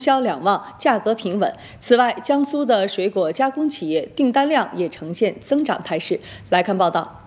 销两旺，价格平稳。此外，江苏的水果加工企业订单量也呈现增长态势。来看报道。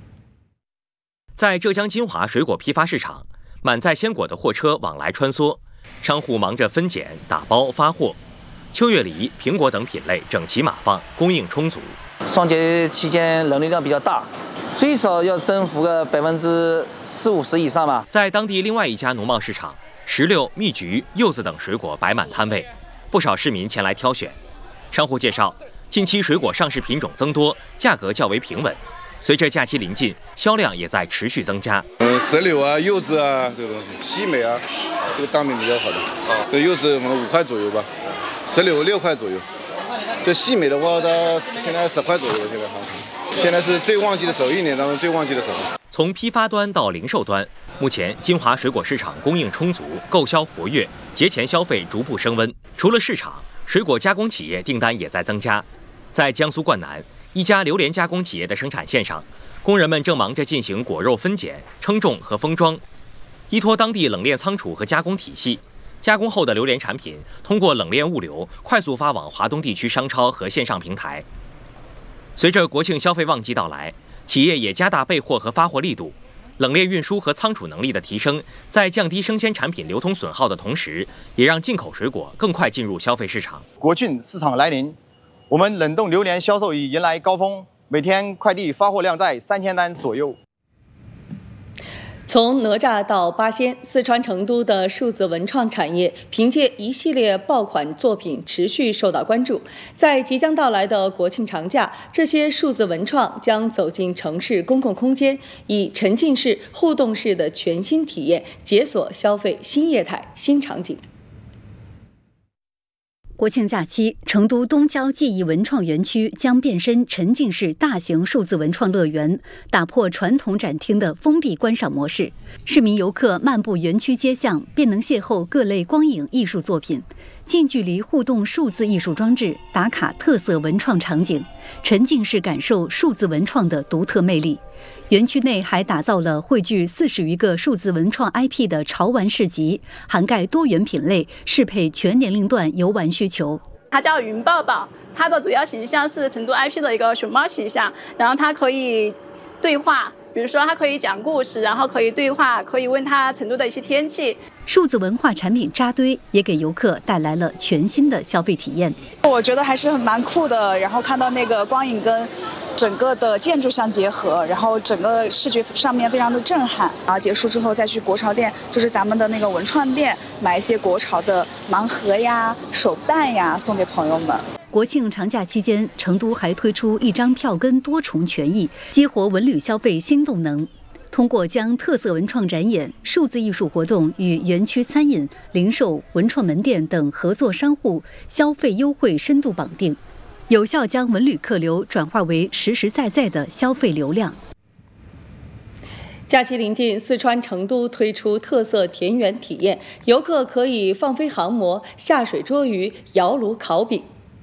在浙江金华水果批发市场，满载鲜果的货车往来穿梭，商户忙着分拣、打包、发货。秋月梨、苹果等品类整齐码放，供应充足。 双节期间人流量比较大，最少要增幅个40-50%以上吧。 在当地另外一家农贸市场，石榴、蜜橘、柚子等水果摆满摊位，不少市民前来挑选。商户介绍，近期水果上市品种增多，价格较为平稳。随着假期临近，销量也在持续增加。 石榴啊、柚子啊这个东西，西梅啊，这个档面比较好的。这柚子我们5块左右吧，石榴6块左右。这西梅的话，它现在10块左右，现在行情。现在是最旺季的时候，一年当中最旺季的时候。 从批发端到零售端，目前金华水果市场供应充足，购销活跃，节前消费逐步升温。除了市场，水果加工企业订单也在增加。在江苏灌南，一家榴莲加工企业的生产线上，工人们正忙着进行果肉分拣、称重和封装。依托当地冷链仓储和加工体系，加工后的榴莲产品通过冷链物流快速发往华东地区商超和线上平台。随着国庆消费旺季到来，企业也加大备货和发货力度。冷链运输和仓储能力的提升，在降低生鲜产品流通损耗的同时，也让进口水果更快进入消费市场。 国庆市场来临，我们冷冻榴莲销售已迎来高峰，每天快递发货量在3000单左右。 从哪吒到八仙，四川成都的数字文创产业凭借一系列爆款作品持续受到关注。在即将到来的国庆长假，这些数字文创将走进城市公共空间，以沉浸式、互动式的全新体验，解锁消费新业态、新场景。 国庆假期，成都东郊记忆文创园区将变身沉浸式大型数字文创乐园，打破传统展厅的封闭观赏模式。市民游客漫步园区街巷，便能邂逅各类光影艺术作品，近距离互动数字艺术装置，打卡特色文创场景，沉浸式感受数字文创的独特魅力。园区内还打造了汇聚40余个数字文创 IP 的潮玩市集，涵盖多元品类，适配全年龄段游玩需求。 它叫云抱抱，它的主要形象是成都 IP 的一个熊猫形象，然后它可以对话，比如说它可以讲故事，然后可以对话，可以问它成都的一些天气。 数字文化产品扎堆，也给游客带来了全新的消费体验。 我觉得还是蛮酷的，然后看到那个光影跟整个的建筑相结合，然后整个视觉上面非常的震撼。然后结束之后再去国潮店，就是咱们的那个文创店，买一些国潮的盲盒呀、手办呀，送给朋友们。 国庆长假期间，成都还推出一张票根多重权益，激活文旅消费新动能。通过将特色文创展演、数字艺术活动与园区餐饮、零售、文创门店等合作商户消费优惠深度绑定，有效将文旅客流转化为实实在在的消费流量。 假期临近，四川成都推出特色田园体验，游客可以放飞航模、下水捉鱼、摇炉烤饼。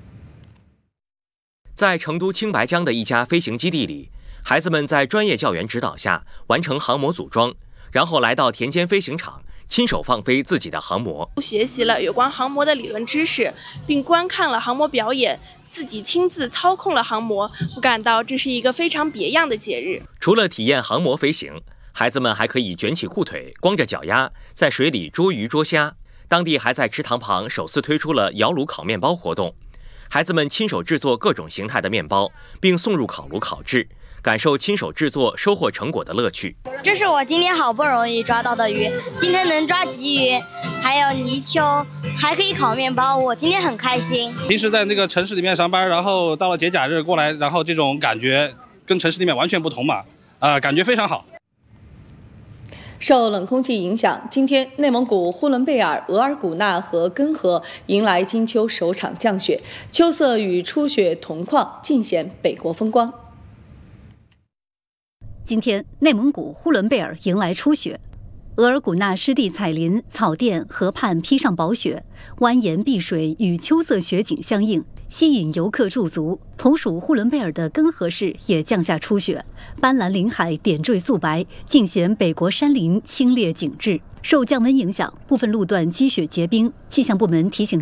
在成都青白江的一家飞行基地里，孩子们在专业教员指导下完成航模组装，然后来到田间飞行场，亲手放飞自己的航模。 学习了有关航模的理论知识，并观看了航模表演，自己亲自操控了航模，我感到这是一个非常别样的节日。 除了体验航模飞行，孩子们还可以卷起裤腿，光着脚丫在水里捉鱼捉虾。当地还在池塘旁首次推出了摇炉烤面包活动，孩子们亲手制作各种形态的面包，并送入烤炉烤制，感受亲手制作收获成果的乐趣。 这是我今天好不容易抓到的鱼，今天能抓鲫鱼，还有泥鳅，还可以烤面包，我今天很开心。 平时在那个城市里面上班，然后到了节假日过来，然后这种感觉跟城市里面完全不同嘛，感觉非常好。 受冷空气影响，今天内蒙古呼伦贝尔、额尔古纳和根河迎来金秋首场降雪，秋色与初雪同况，尽显北国风光。 今天，内蒙古呼伦贝尔迎来初雪，额尔古纳湿地彩林、草甸、河畔披上薄雪，蜿蜒碧水与秋色雪景相映，吸引游客驻足。同属呼伦贝尔的根河市也降下初雪，斑斓林海点缀素白，尽显北国山林清冽景致。受降温影响，部分路段积雪结冰，气象部门提醒